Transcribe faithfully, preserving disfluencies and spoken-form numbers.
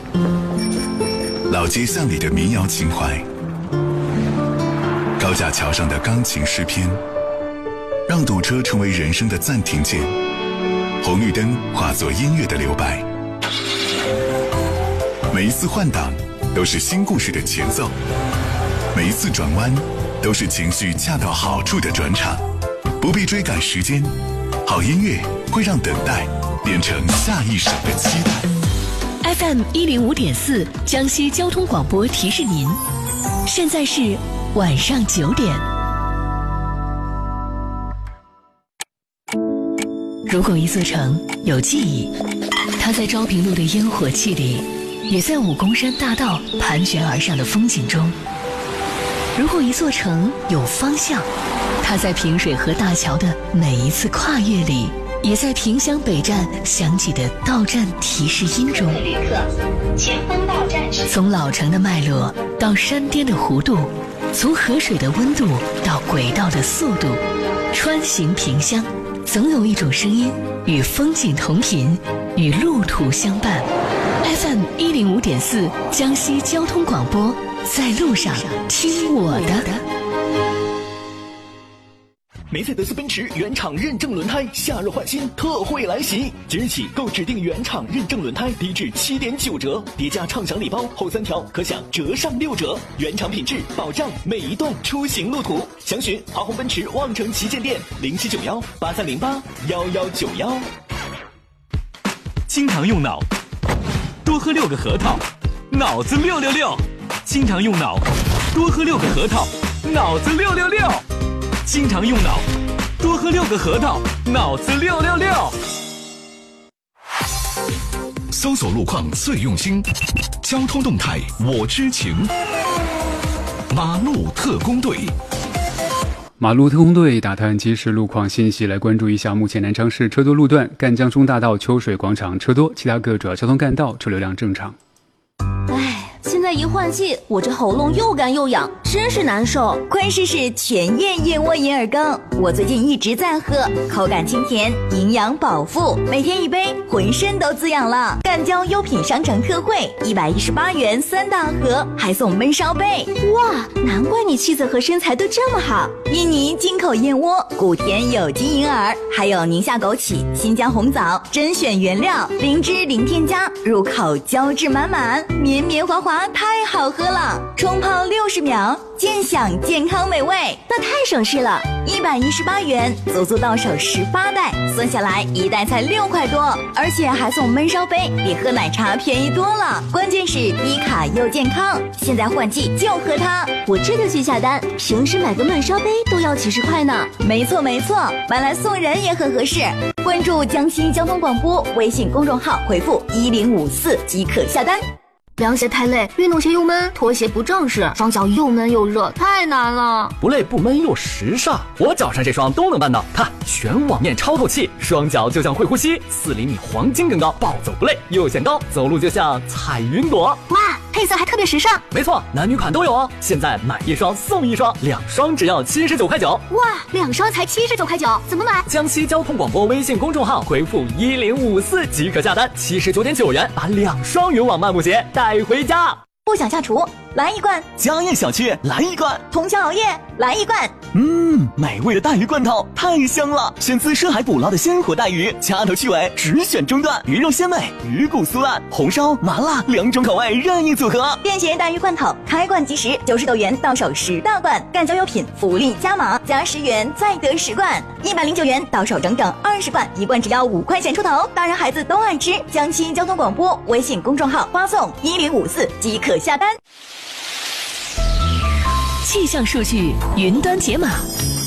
老街巷里的民谣情怀，高架桥上的钢琴诗篇，让堵车成为人生的暂停键，红绿灯化作音乐的留白。每一次换挡都是新故事的前奏，每一次转弯都是情绪恰到好处的转场。不必追赶时间，好音乐会让等待变成下一首的期待。 F M 一零五点四江西交通广播提示您，现在是晚上九点。如果一座城有记忆，它在昭平路的烟火气里，也在武功山大道盘旋而上的风景中。如果一座城有方向，它在平水河大桥的每一次跨越里，也在萍乡北站响起的到站提示音中。旅客，前方到站是。从老城的脉络到山巅的弧度，从河水的温度到轨道的速度，穿行萍乡，总有一种声音与风景同频，与路途相伴。F M 一零五点四江西交通广播，在路上听我的。 梅赛德斯奔驰原厂认证轮胎夏日换新特惠来袭，即日起购指定原厂认证轮胎低至七点九折，叠加畅享礼包后三条可享折上六折，原厂品质保障每一段出行路途。详询华虹奔驰望城旗舰店零七九幺八三零八幺幺九幺。 经常用脑，多喝六个核桃，脑子六六六。经常用脑，多喝六个核桃，脑子六六六。经常用脑，多喝六个核桃，脑子六六六。 搜索路况最用心，交通动态我知情。马路特工队， 马路特工队打探即时路况信息，来关注一下目前南昌市车多路段，赣江中大道秋水广场车多，其他各主要交通干道车流量正常。 唉，现在一换季，我这喉咙又干又痒，真是难受。 快试试全燕燕窝银耳羹，我最近一直在喝，口感清甜，营养饱腹，每天一杯，浑身都滋养了。赣交优品商城特惠，一百一十八元三大盒，还送焖烧杯。 哇，难怪你气色和身材都这么好。 印尼进口燕窝，古田有机银耳，还有宁夏枸杞、新疆红枣，甄选原料，零脂零添加，入口胶质满满，绵绵滑滑，太好喝了。冲泡六十秒，健享健康美味， 那太省事了。 一百一十八元，足足到手十八袋，算下来一袋才六块多，而且还送焖烧杯，比喝奶茶便宜多了。关键是低卡又健康，现在换季就喝它。 我这就去下单，平时买个焖烧杯都要几十块呢。 没错没错，买来送人也很合适。关注江西交通广播微信公众号，回复一零五四即可下单。 凉鞋太累，运动鞋又闷，拖鞋不正式，双脚又闷又热，太难了。 不累不闷又时尚，我脚上这双都能办到。看，全网面超透气，双脚就像会呼吸，四厘米黄金更高，暴走不累，又显高，走路就像彩云朵。 哇，配色还特别时尚。 没错，男女款都有哦。现在买一双送一双，两双只要七十九块九。 哇，两双才七十九块九，怎么买？ 江西交通广播微信公众号回复一零五四即可下单，七十九点九元把两双云网漫步鞋带回家。 不想下厨，来一罐； 家宴小区来一罐； 通宵熬夜来一罐。 嗯，美味的带鱼罐头太香了，选自深海捕捞的鲜活带鱼，掐头去尾，只选中段，鱼肉鲜美，鱼骨酥烂，红烧麻辣两种口味任意组合。 便携带鱼罐头，开罐即食，九十九元到手十大罐。赣交优品福利加码，加十元再得十罐，一百零九元到手整整二十罐，一罐只要五块钱出头，大人孩子都爱吃。江西交通广播微信公众号发送一零五四即可下单。 气象数据云端解码，